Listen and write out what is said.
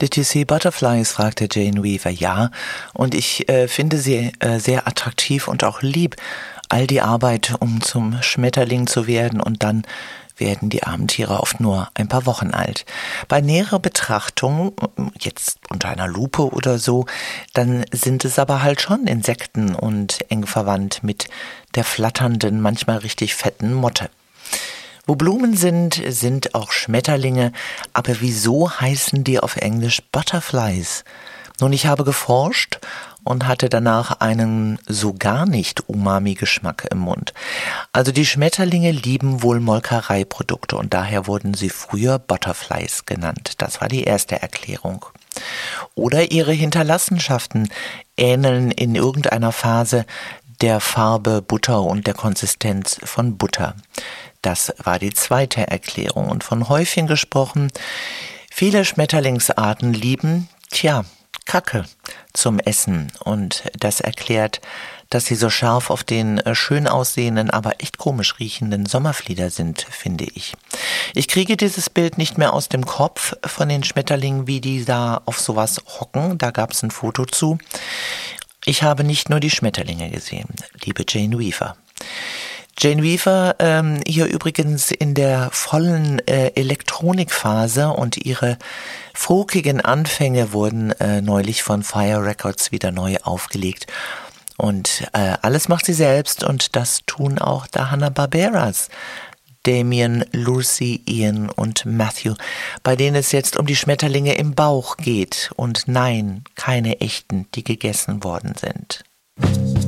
Did you see butterflies? Fragte Jane Weaver. Ja, und ich finde sie sehr attraktiv und auch lieb. All die Arbeit, um zum Schmetterling zu werden, und dann werden die armen Tiere oft nur ein paar Wochen alt. Bei näherer Betrachtung, jetzt unter einer Lupe oder so, dann sind es aber halt schon Insekten und eng verwandt mit der flatternden, manchmal richtig fetten Motte. Wo Blumen sind, sind auch Schmetterlinge, aber wieso heißen die auf Englisch Butterflies? Nun, ich habe geforscht und hatte danach einen so gar nicht Umami-Geschmack im Mund. Also die Schmetterlinge lieben wohl Molkereiprodukte und daher wurden sie früher Butterflies genannt. Das war die erste Erklärung. Oder ihre Hinterlassenschaften ähneln in irgendeiner Phase der Farbe Butter und der Konsistenz von Butter. Das war die zweite Erklärung. Und von Häufchen gesprochen, viele Schmetterlingsarten lieben, Kacke zum Essen, und das erklärt, dass sie so scharf auf den schön aussehenden, aber echt komisch riechenden Sommerflieder sind, finde ich. Ich kriege dieses Bild nicht mehr aus dem Kopf von den Schmetterlingen, wie die da auf sowas hocken. Da gab es ein Foto zu. Ich habe nicht nur die Schmetterlinge gesehen, liebe Jane Weaver. Jane Weaver, hier übrigens in der vollen Elektronikphase, und ihre folkigen Anfänge wurden neulich von Fire Records wieder neu aufgelegt. Und alles macht sie selbst, und das tun auch die Hanna-Barberas. Damien, Lucy, Ian und Matthew, bei denen es jetzt um die Schmetterlinge im Bauch geht. Und nein, keine echten, die gegessen worden sind.